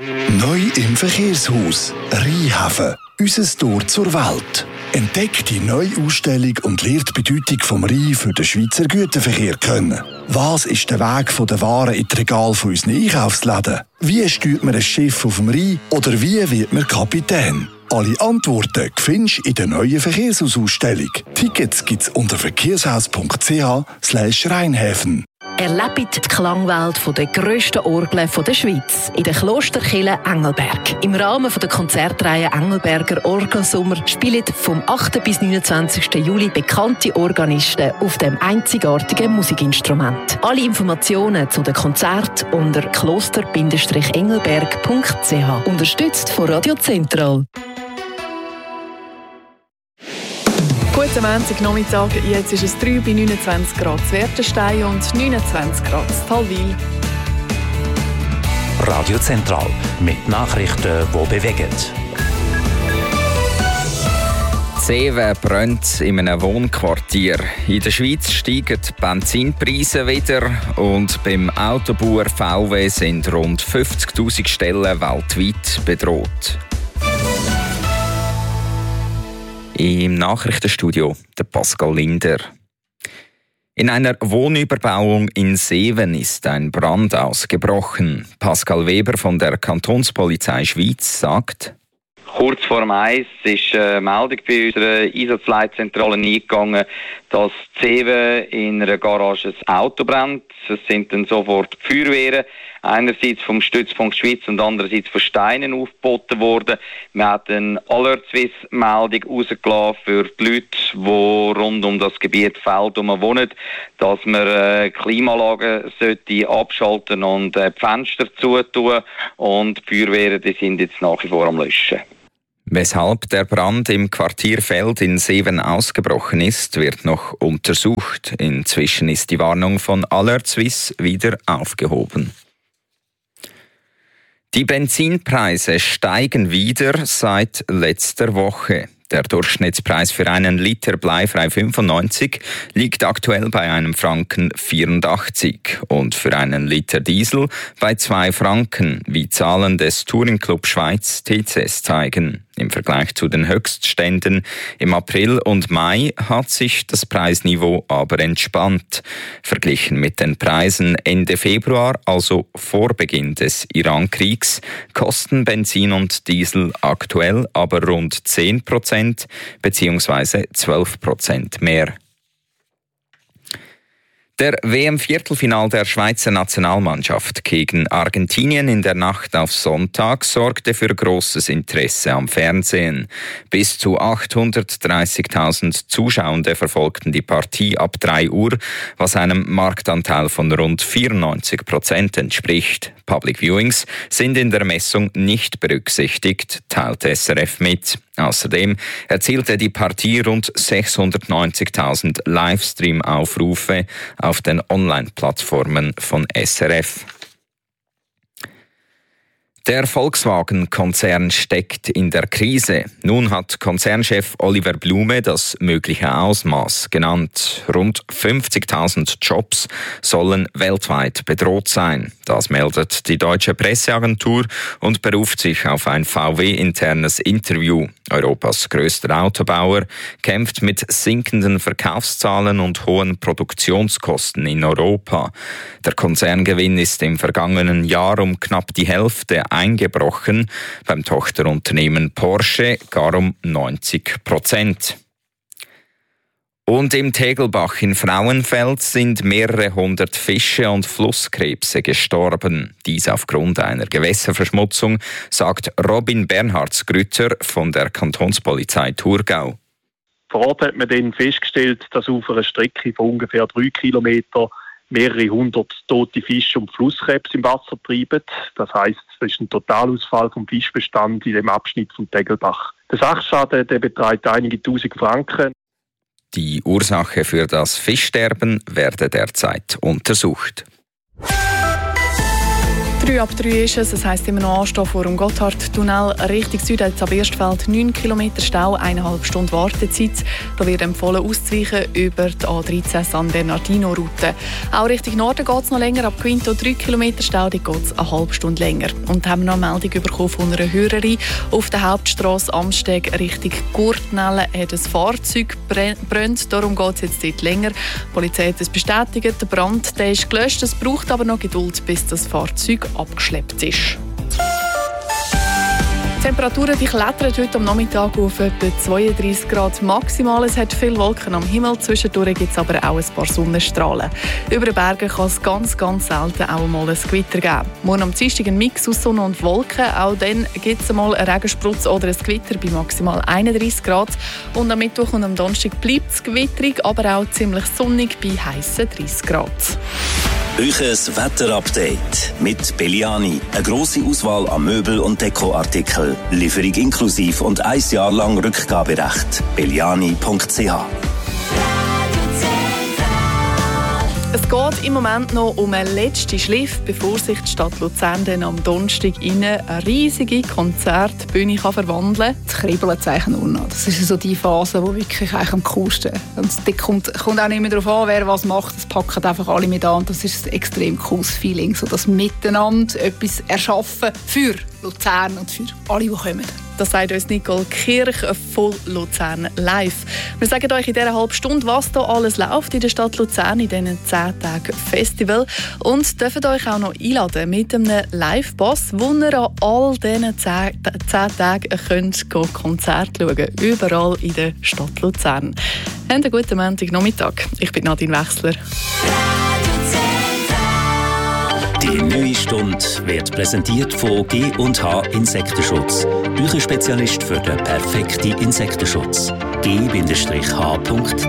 Neu im Verkehrshaus Rheinhafen. Unser Tor zur Welt. Entdeckt die neue Ausstellung und lernt die Bedeutung vom Rhein für den Schweizer Güterverkehr kennen. Was ist der Weg von den Waren in die Regale von unseren Einkaufsläden? Wie steuert man ein Schiff auf dem Rhein? Oder wie wird man Kapitän? Alle Antworten findest du in der neuen Verkehrshausausstellung. Tickets gibt's unter verkehrshaus.ch/Rheinhäfen. Erlebt die Klangwelt der grössten Orgeln der Schweiz in der Klosterkirche Engelberg. Im Rahmen der Konzertreihe Engelberger Orgelsommer spielen vom 8. bis 29. Juli bekannte Organisten auf dem einzigartigen Musikinstrument. Alle Informationen zu den Konzerten unter kloster-engelberg.ch. Unterstützt von Radio Zentral. Guten Montagnachmittag, jetzt ist es 3 bei 29 Grad zu Wertenstein und 29 Grad zu Talwil. Radio Zentral mit Nachrichten, die bewegen. Zeven brennt in einem Wohnquartier. In der Schweiz steigen die Benzinpreise wieder und beim Autobauer VW sind rund 50'000 Stellen weltweit bedroht. Im Nachrichtenstudio der Pascal Linder. In einer Wohnüberbauung in Seewen ist ein Brand ausgebrochen. Pascal Weber von der Kantonspolizei Schweiz sagt: Kurz vor 1 ist eine Meldung bei unserer Einsatzleitzentrale eingegangen, dass Zeven in einer Garage ein Auto brennt. Es sind dann sofort die Feuerwehren, einerseits vom Stützpunkt Schweiz und andererseits von Steinen aufgeboten worden. Wir haben eine Alert-Swiss-Meldung rausgelassen für die Leute, die rund um das Gebiet Feldum wohnen, dass man Klimaanlagen abschalten und die Fenster zutun. Und die Feuerwehren die sind jetzt nach wie vor am Löschen. Weshalb der Brand im Quartier Feld in Seewen ausgebrochen ist, wird noch untersucht. Inzwischen ist die Warnung von Alert Swiss wieder aufgehoben. Die Benzinpreise steigen wieder seit letzter Woche. Der Durchschnittspreis für einen Liter bleifrei 95 liegt aktuell bei einem Franken 84 und für einen Liter Diesel bei 2 Franken, wie Zahlen des Touring Club Schweiz TCS zeigen. Im Vergleich zu den Höchstständen im April und Mai hat sich das Preisniveau aber entspannt. Verglichen mit den Preisen Ende Februar, also vor Beginn des Iran-Kriegs, kosten Benzin und Diesel aktuell aber rund 10% bzw. 12% mehr. Der WM-Viertelfinal der Schweizer Nationalmannschaft gegen Argentinien in der Nacht auf Sonntag sorgte für grosses Interesse am Fernsehen. Bis zu 830.000 Zuschauende verfolgten die Partie ab 3 Uhr, was einem Marktanteil von rund 94% entspricht. Public Viewings sind in der Messung nicht berücksichtigt, teilte SRF mit. Außerdem erzielte die Partie rund 690.000 Livestream-Aufrufe auf den Online-Plattformen von SRF. Der Volkswagen-Konzern steckt in der Krise. Nun hat Konzernchef Oliver Blume das mögliche Ausmaß genannt. Rund 50.000 Jobs sollen weltweit bedroht sein. Das meldet die Deutsche Presseagentur und beruft sich auf ein VW-internes Interview. Europas größter Autobauer kämpft mit sinkenden Verkaufszahlen und hohen Produktionskosten in Europa. Der Konzerngewinn ist im vergangenen Jahr um knapp die Hälfte eingebrochen, beim Tochterunternehmen Porsche gar um 90%. Und im Tegelbach in Frauenfeld sind mehrere hundert Fische und Flusskrebse gestorben. Dies aufgrund einer Gewässerverschmutzung, sagt Robin Bernhardsgrütter von der Kantonspolizei Thurgau. Vor Ort hat man dann festgestellt, dass auf einer Strecke von ungefähr 3 Kilometern mehrere hundert tote Fische und Flusskrebse im Wasser treiben. Das heisst, es ist ein Totalausfall vom Fischbestand in dem Abschnitt vom Tegelbach. Der Sachschaden der beträgt einige Tausend Franken. Die Ursache für das Fischsterben werde derzeit untersucht. 3 3 ab 3 ist es. Das heisst immer noch Anstehen vor dem Gotthardtunnel Richtung Süden. Jetzt ab Erstfeld 9 km Stau, 1,5 Stunden Wartezeit. Da wird empfohlen auszuweichen über die A13 San Bernardino-Route. Auch Richtung Norden geht es noch länger. Ab Quinto 3 km Stau, dort geht es eine halbe Stunde länger. Und haben wir noch eine Meldung bekommen von einer Hörerin. Auf der Hauptstrasse Amsteg Richtung Gurtnellen hat ein Fahrzeug brennt. Darum geht es jetzt dort länger. Die Polizei hat es bestätigt. Der Brand der ist gelöscht. Es braucht aber noch Geduld, bis das Fahrzeug abgeschleppt ist. Die Temperaturen klettern heute am Nachmittag auf etwa 32 Grad maximal. Es hat viele Wolken am Himmel. Zwischendurch gibt es aber auch ein paar Sonnenstrahlen. Über den Bergen kann es ganz, ganz selten auch mal ein Gewitter geben. Morgen am Dienstag ein Mix aus Sonne und Wolken. Auch dann gibt es mal einen Regensprutz oder ein Gewitter bei maximal 31 Grad. Und am Mittwoch und am Donnerstag bleibt es gewitterig, aber auch ziemlich sonnig bei heissen 30 Grad. Euches Wetterupdate mit Belliani. Eine grosse Auswahl an Möbel- und Dekoartikeln. Lieferung inklusive und 1 Jahr lang Rückgaberecht. Belliani.ch. Es geht im Moment noch um einen letzten Schliff, bevor sich die Stadt Luzern dann am Donnerstag in eine riesige Konzertbühne verwandeln kann. Das Kribbeln zeigt nur noch. Das ist so die Phase, die wirklich eigentlich am coolsten ist. Und es kommt auch nicht mehr darauf an, wer was macht. Es packen einfach alle mit an. Das ist ein extrem cooles Feeling, so das Miteinander etwas erschaffen für Luzern und für alle, die kommen. Das sagt uns Nicole Kirch von Luzern live. Wir sagen euch in dieser halben Stunde, was hier alles läuft in der Stadt Luzern in diesen 10 Tagen Festival. Und dürfen euch auch noch einladen mit einem Live-Pass, wo ihr an all diesen 10 Tagen könnt Konzerte schauen könnt. Überall in der Stadt Luzern. Habt einen guten Montagnachmittag. Ich bin Nadine Wechsler. Die neue Stunde wird präsentiert von G&H Insektenschutz. Euer Spezialist für den perfekten Insektenschutz. g-h.ch